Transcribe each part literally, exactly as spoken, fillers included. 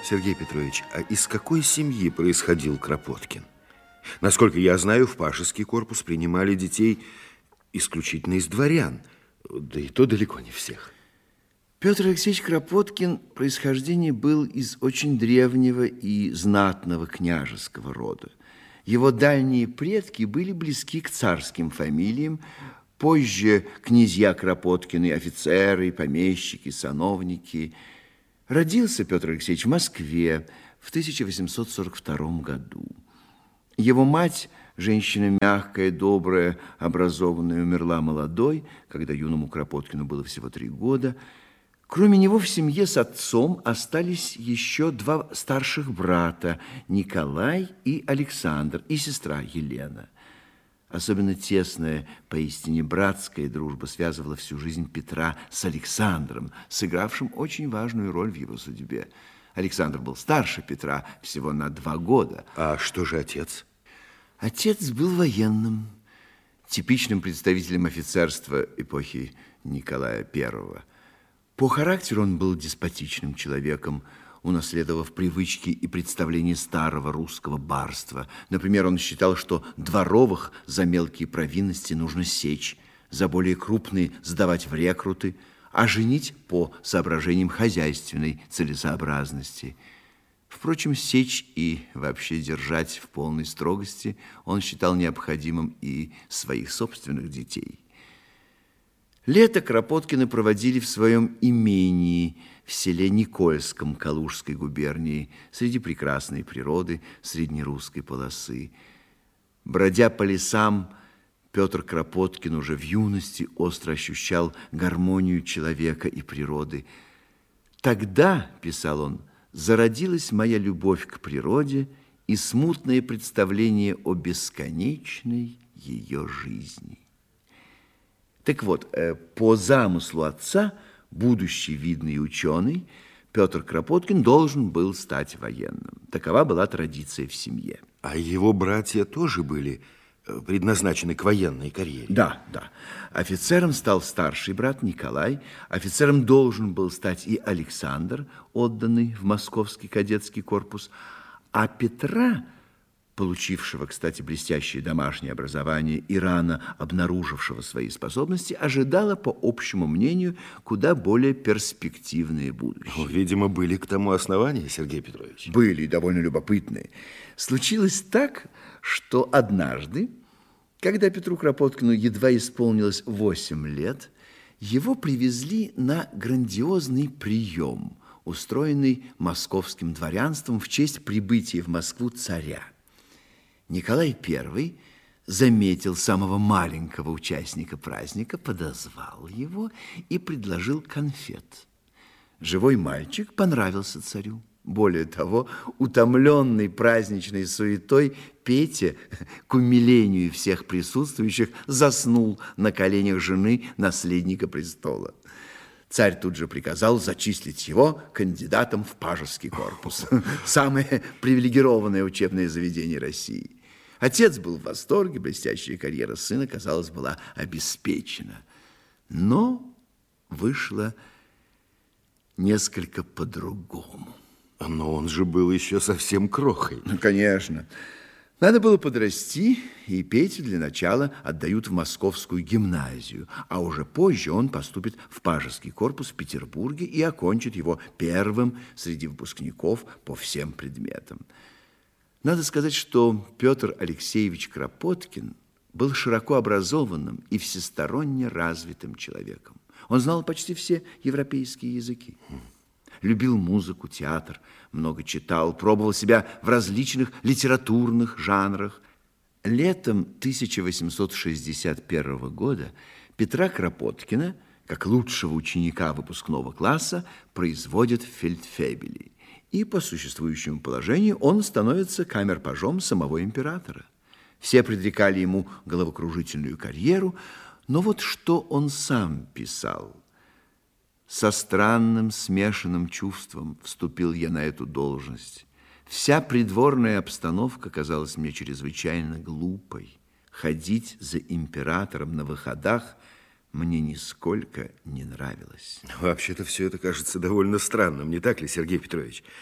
Сергей Петрович, а из какой семьи происходил Кропоткин? Насколько я знаю, в пажеский корпус принимали детей исключительно из дворян, да и то далеко не всех. Петр Алексеевич Кропоткин происхождение был из очень древнего и знатного княжеского рода. Его дальние предки были близки к царским фамилиям. Позже князья Кропоткины, офицеры, помещики, сановники. Родился Петр Алексеевич в Москве в тысяча восемьсот сорок втором году. Его мать, женщина мягкая, добрая, образованная, умерла молодой, когда юному Кропоткину было всего три года. Кроме него в семье с отцом остались еще два старших брата, Николай и Александр, и сестра Елена. Особенно тесная, поистине братская дружба связывала всю жизнь Петра с Александром, сыгравшим очень важную роль в его судьбе. Александр был старше Петра всего на два года. А что же отец? Отец был военным, типичным представителем офицерства эпохи Николая Первого. По характеру он был деспотичным человеком, унаследовав привычки и представления старого русского барства. Например, он считал, что дворовых за мелкие провинности нужно сечь, за более крупные сдавать в рекруты, а женить по соображениям хозяйственной целесообразности. Впрочем, сечь и вообще держать в полной строгости он считал необходимым и своих собственных детей. Лето Кропоткины проводили в своем имении в селе Никольском Калужской губернии среди прекрасной природы среднерусской полосы. Бродя по лесам, Петр Кропоткин уже в юности остро ощущал гармонию человека и природы. «Тогда, — писал он, — зародилась моя любовь к природе и смутное представление о бесконечной ее жизни». Так вот, по замыслу отца, будущий видный ученый, Петр Кропоткин должен был стать военным. Такова была традиция в семье. А его братья тоже были предназначены к военной карьере? Да, да. Офицером стал старший брат Николай. Офицером должен был стать и Александр, отданный в Московский кадетский корпус. А Петра, получившего, кстати, блестящее домашнее образование и рано обнаружившего свои способности, ожидало, по общему мнению, куда более перспективные будущее. Ну, видимо, были к тому основания, Сергей Петрович. Были, довольно любопытные. Случилось так, что однажды, когда Петру Кропоткину едва исполнилось восемь лет, его привезли на грандиозный прием, устроенный московским дворянством в честь прибытия в Москву царя. Николай Первый заметил самого маленького участника праздника, подозвал его и предложил конфет. Живой мальчик понравился царю. Более того, утомленный праздничной суетой, Петя, к умилению всех присутствующих, заснул на коленях жены наследника престола. Царь тут же приказал зачислить его кандидатом в пажеский корпус, самое привилегированное учебное заведение России. Отец был в восторге, блестящая карьера сына, казалось, была обеспечена. Но вышло несколько по-другому. Но он же был еще совсем крохой. Ну, конечно. Надо было подрасти, и Петю для начала отдают в Московскую гимназию, а уже позже он поступит в пажеский корпус в Петербурге и окончит его первым среди выпускников по всем предметам. Надо сказать, что Петр Алексеевич Кропоткин был широко образованным и всесторонне развитым человеком. Он знал почти все европейские языки. Любил музыку, театр, много читал, пробовал себя в различных литературных жанрах. Летом тысяча восемьсот шестьдесят первого года Петра Кропоткина, как лучшего ученика выпускного класса, производят в фельдфебели. И по существующему положению он становится камер-пажом самого императора. Все предрекали ему головокружительную карьеру, но вот что он сам писал. «Со странным смешанным чувством вступил я на эту должность. Вся придворная обстановка казалась мне чрезвычайно глупой. Ходить за императором на выходах мне нисколько не нравилось». Вообще-то все это кажется довольно странным, не так ли, Сергей Петрович?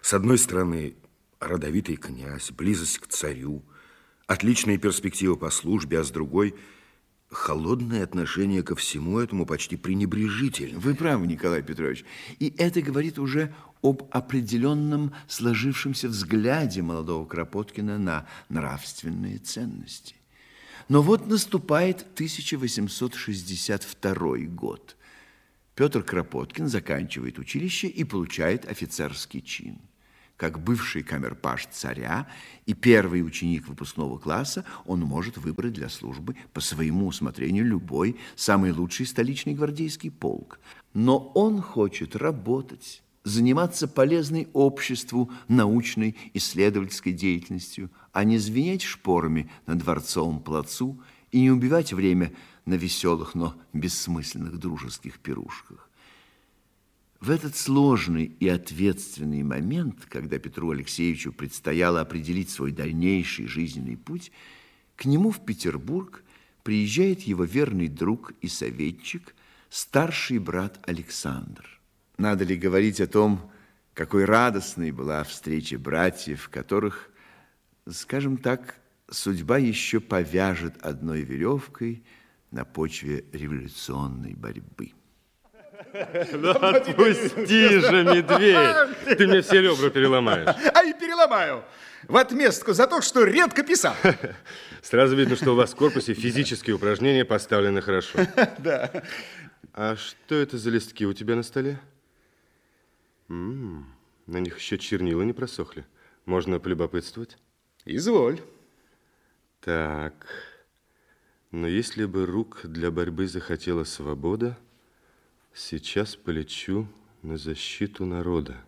С одной стороны, родовитый князь, близость к царю, отличные перспективы по службе, а с другой – холодное отношение ко всему этому, почти пренебрежительное. Вы правы, Николай Петрович. И это говорит уже об определенном сложившемся взгляде молодого Кропоткина на нравственные ценности. Но вот наступает тысяча восемьсот шестьдесят второй год. Петр Кропоткин заканчивает училище и получает офицерский чин. Как бывший камерпаж царя и первый ученик выпускного класса, он может выбрать для службы по своему усмотрению любой самый лучший столичный гвардейский полк. Но он хочет работать, заниматься полезной обществу научной исследовательской деятельностью, а не звенеть шпорами на Дворцовом плацу и не убивать время на веселых, но бессмысленных дружеских пирушках. В этот сложный и ответственный момент, когда Петру Алексеевичу предстояло определить свой дальнейший жизненный путь, к нему в Петербург приезжает его верный друг и советчик, старший брат Александр. Надо ли говорить о том, какой радостной была встреча братьев, которых, скажем так, судьба еще повяжет одной веревкой на почве революционной борьбы. Ну, отпусти же, медведь! Ты мне все ребра переломаешь. А и переломаю. В отместку за то, что редко писал. Сразу видно, что у вас в корпусе физические упражнения поставлены хорошо. Да. А что это за листки у тебя на столе? М-м, на них еще чернила не просохли. Можно полюбопытствовать? Изволь. Так. Но если бы рук для борьбы захотела свобода, сейчас полечу на защиту народа.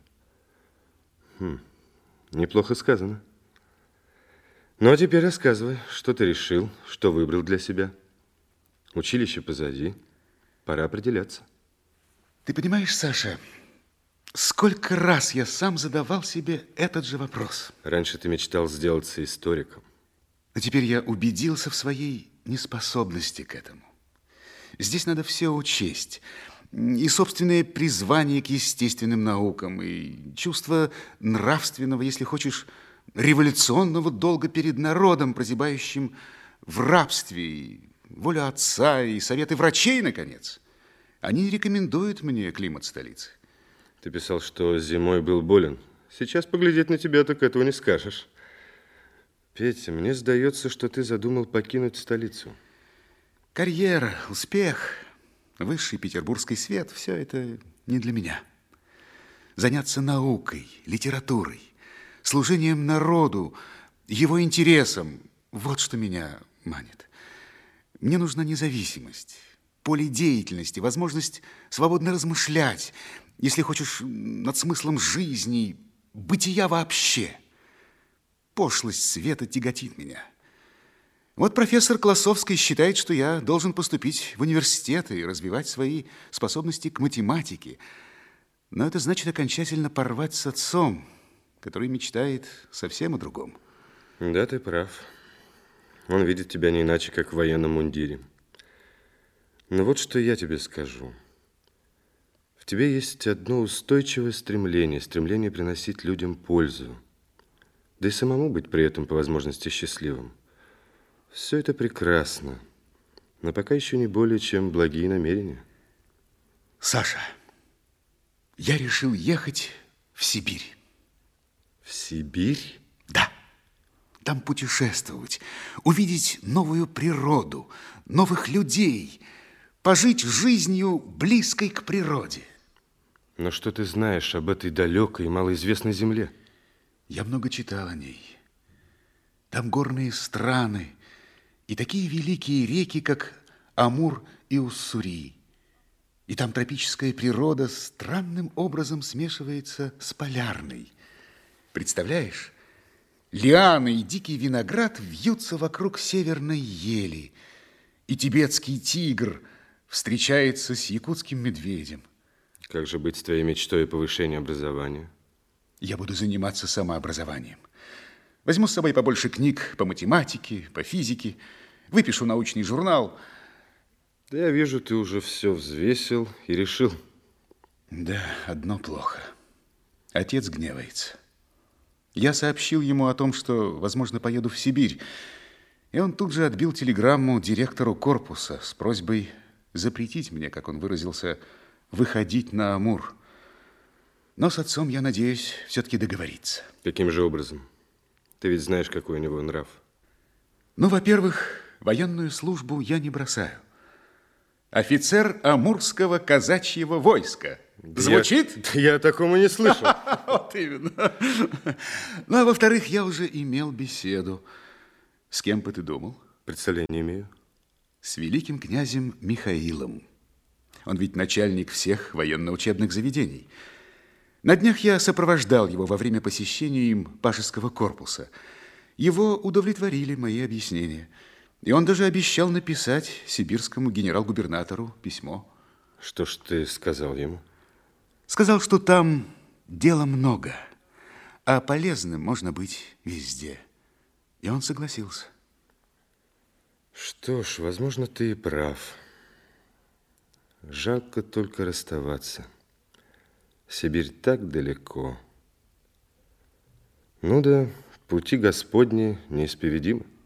Хм, неплохо сказано. Ну, а теперь рассказывай, что ты решил, что выбрал для себя. Училище позади, пора определяться. Ты понимаешь, Саша, сколько раз я сам задавал себе этот же вопрос. Раньше ты мечтал сделаться историком. Но теперь я убедился в своей неспособности к этому. Здесь надо все учесть. И собственное призвание к естественным наукам, и чувство нравственного, если хочешь, революционного долга перед народом, прозябающим в рабстве, и волю отца, и советы врачей, наконец. Они рекомендуют мне климат столицы. Ты писал, что зимой был болен. Сейчас поглядеть на тебя, так этого не скажешь. Петя, мне сдается, что ты задумал покинуть столицу. Карьера, успех, высший петербургский свет – все это не для меня. Заняться наукой, литературой, служением народу, его интересам – вот что меня манит. Мне нужна независимость, поле деятельности, возможность свободно размышлять, если хочешь, над смыслом жизни, бытия вообще. Пошлость света тяготит меня. Вот профессор Классовский считает, что я должен поступить в университет и развивать свои способности к математике. Но это значит окончательно порвать с отцом, который мечтает совсем о другом. Да, ты прав. Он видит тебя не иначе, как в военном мундире. Но вот что я тебе скажу. В тебе есть одно устойчивое стремление, стремление приносить людям пользу, да и самому быть при этом по возможности счастливым. Все это прекрасно, но пока еще не более чем благие намерения. Саша, я решил ехать в Сибирь. В Сибирь? Да. Там путешествовать, увидеть новую природу, новых людей, пожить жизнью близкой к природе. Но что ты знаешь об этой далекой и малоизвестной земле? Я много читал о ней. Там горные страны и такие великие реки, как Амур и Уссури. И там тропическая природа странным образом смешивается с полярной. Представляешь? Лианы и дикий виноград вьются вокруг северной ели, и тибетский тигр встречается с якутским медведем. Как же быть с твоей мечтой о повышении образования? Я буду заниматься самообразованием. Возьму с собой побольше книг по математике, по физике, выпишу научный журнал. Да я вижу, ты уже все взвесил и решил. Да, одно плохо. Отец гневается. Я сообщил ему о том, что, возможно, поеду в Сибирь, и он тут же отбил телеграмму директору корпуса с просьбой запретить мне, как он выразился, выходить на Амур. Но с отцом я надеюсь все-таки договориться. Каким же образом? Ты ведь знаешь, какой у него нрав. Ну, во-первых, военную службу я не бросаю. Офицер Амурского казачьего войска. Звучит? Я, я о таком и не слышал. Вот именно. Ну, а во-вторых, я уже имел беседу. С кем бы ты думал? Представления имею. С великим князем Михаилом. Он ведь начальник всех военно-учебных заведений. На днях я сопровождал его во время посещения им Пашеского корпуса. Его удовлетворили мои объяснения. И он даже обещал написать сибирскому генерал-губернатору письмо. Что ж ты сказал ему? Сказал, что там дела много, а полезным можно быть везде. И он согласился. Что ж, возможно, ты и прав. Жалко только расставаться. Сибирь так далеко. Ну да, пути Господни неисповедимы.